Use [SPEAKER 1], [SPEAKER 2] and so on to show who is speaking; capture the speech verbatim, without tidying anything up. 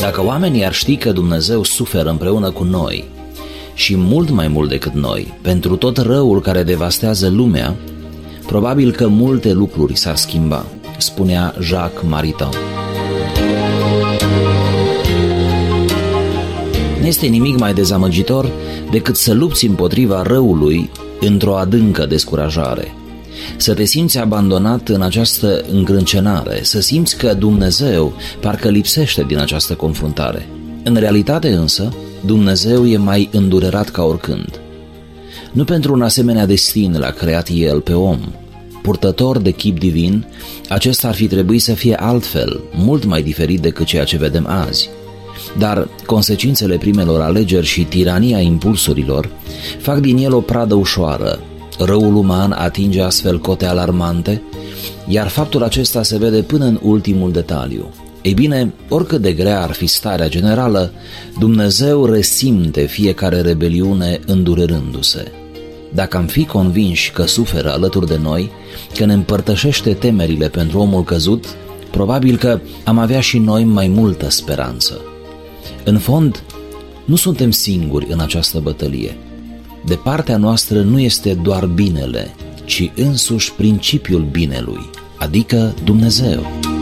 [SPEAKER 1] Dacă oamenii ar ști că Dumnezeu suferă împreună cu noi și mult mai mult decât noi pentru tot răul care devastează lumea, probabil că multe lucruri s-ar schimba, spunea Jacques Maritain. Nu este nimic mai dezamăgitor decât să lupți împotriva răului într-o adâncă descurajare. Să te simți abandonat în această îngrâncenare, să simți că Dumnezeu parcă lipsește din această confruntare. În realitate însă, Dumnezeu e mai îndurerat ca oricând. Nu pentru un asemenea destin l-a creat El pe om. Purtător de chip divin, acesta ar fi trebuit să fie altfel, mult mai diferit decât ceea ce vedem azi. Dar consecințele primelor alegeri și tirania impulsurilor fac din el o pradă ușoară. Răul uman atinge astfel cote alarmante, iar faptul acesta se vede până în ultimul detaliu. Ei bine, oricât de grea ar fi starea generală, Dumnezeu resimte fiecare rebeliune îndurerându-se. Dacă am fi convinși că suferă alături de noi, că ne împărtășește temerile pentru omul căzut, probabil că am avea și noi mai multă speranță. În fond, nu suntem singuri în această bătălie. De partea noastră nu este doar binele, ci însuși principiul binelui, adică Dumnezeu.